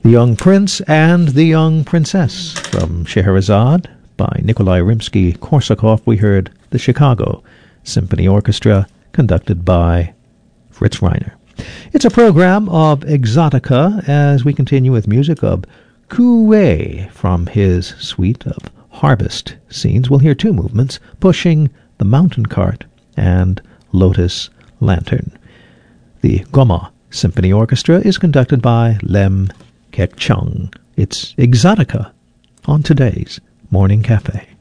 The Young Prince and the Young Princess from Scheherazade by Nikolai Rimsky-Korsakov. We heard the Chicago Symphony Orchestra conducted by Fritz Reiner. It's a program of Exotica as we continue with music of Ku Wei from his suite of harvest scenes. We'll hear two movements, Pushing the Mountain Cart and Lotus Lantern. The Goma Symphony Orchestra is conducted by Lem Kek Chung. It's Exotica on today's Morning Cafe.